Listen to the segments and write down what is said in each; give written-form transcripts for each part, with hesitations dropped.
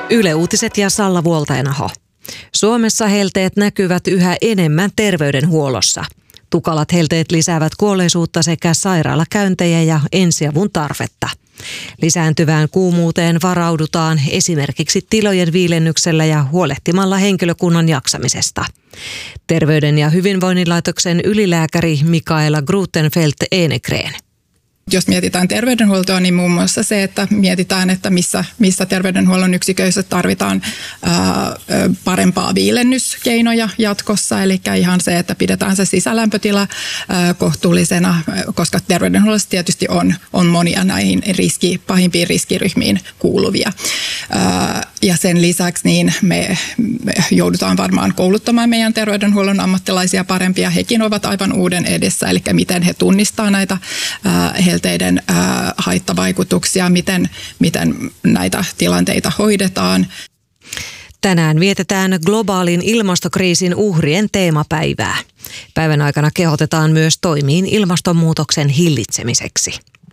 Yle Uutiset ja Salla Vuoltaenaho. Suomessa helteet näkyvät yhä enemmän terveydenhuollossa. Tukalat helteet lisäävät kuolleisuutta sekä sairaalakäyntejä ja ensiavun tarvetta. Lisääntyvään kuumuuteen varaudutaan esimerkiksi tilojen viilennyksellä ja huolehtimalla henkilökunnan jaksamisesta. Terveyden ja hyvinvoinnin laitoksen ylilääkäri Mikaela Grutenfeldt-Enegren. Jos mietitään terveydenhuoltoa, niin muun muassa se, että mietitään, että missä terveydenhuollon yksiköissä tarvitaan parempaa viilennyskeinoja jatkossa. Eli ihan se, että pidetään se sisälämpötila kohtuullisena, koska terveydenhuollossa tietysti on monia näihin pahimpiin riskiryhmiin kuuluvia. Ja sen lisäksi niin me joudutaan varmaan kouluttamaan meidän terveydenhuollon ammattilaisia parempia. Hekin ovat aivan uuden edessä, eli miten he tunnistaa näitä helteiden haittavaikutuksia, miten näitä tilanteita hoidetaan. Tänään vietetään globaalin ilmastokriisin uhrien teemapäivää. Päivän aikana kehotetaan myös toimiin ilmastonmuutoksen hillitsemiseksi.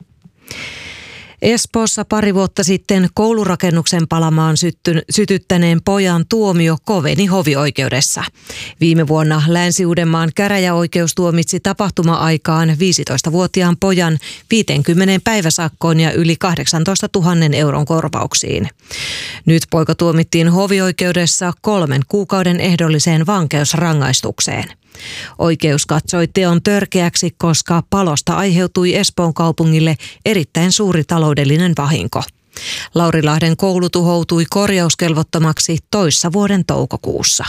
Espoossa pari vuotta sitten koulurakennuksen palamaan sytyttäneen pojan tuomio koveni hovioikeudessa. Viime vuonna Länsi-Uudenmaan käräjäoikeus tuomitsi tapahtuma-aikaan 15-vuotiaan pojan 50 päiväsakkoon ja yli 18 000 euron korvauksiin. Nyt poika tuomittiin hovioikeudessa 3 kuukauden ehdolliseen vankeusrangaistukseen. Oikeus katsoi teon törkeäksi, koska palosta aiheutui Espoon kaupungille erittäin suuri taloudellinen vahinko. Laurilahden koulu tuhoutui korjauskelvottomaksi toissa vuoden toukokuussa.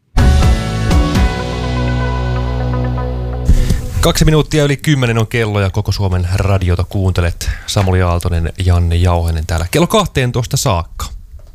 2 minuuttia yli 10 on kello ja Koko Suomen radiota kuuntelet. Samuli Aaltonen, Janne Jauhenen täällä kello 12 saakka.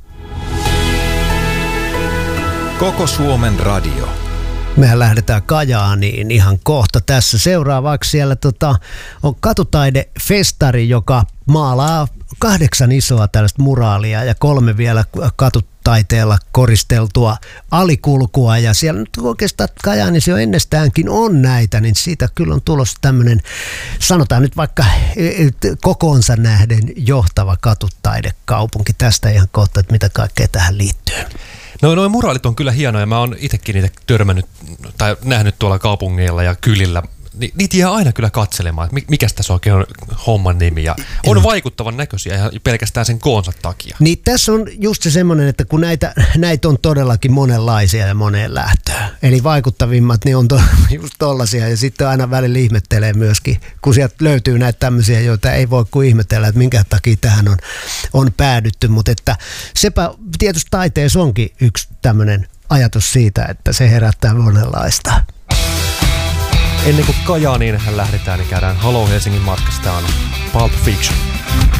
Koko Suomen radio. Mehän lähdetään Kajaaniin ihan kohta tässä. Seuraavaksi siellä on katutaidefestari, joka maalaa 8 isoa tällaista muraalia ja 3 vielä katutaiteella koristeltua alikulkua. Ja siellä nyt oikeastaan Kajaanissa jo ennestäänkin on näitä, niin siitä kyllä on tulossa tämmöinen, sanotaan nyt vaikka kokoonsa nähden johtava katutaidekaupunki. Tästä ihan kohta, että mitä kaikkea tähän liittyy. No nuo muraalit on kyllä hienoja. Mä oon itsekin niitä törmännyt tai nähnyt tuolla kaupungeilla ja kylillä. Niitä jää aina kyllä katselemaan, että mikäs tässä oikein on homman nimi. Ja on vaikuttavan näköisiä ihan pelkästään sen koonsa takia. Niin tässä on just se semmoinen, että kun näitä on todellakin monenlaisia ja moneen lähtöön. Eli vaikuttavimmat niin on just tollaisia. Ja sitten aina välillä ihmettelee myöskin, kun sieltä löytyy näitä tämmöisiä, joita ei voi kuin ihmetellä, että minkä takia tähän on päädytty. Mutta että sepä tietysti taiteessa onkin yksi tämmöinen ajatus siitä, että se herättää monenlaista. Ennen kuin Kajaaniin lähdetään, niin käydään Hello Helsingin matkasta. Tämä on Pulp Fiction.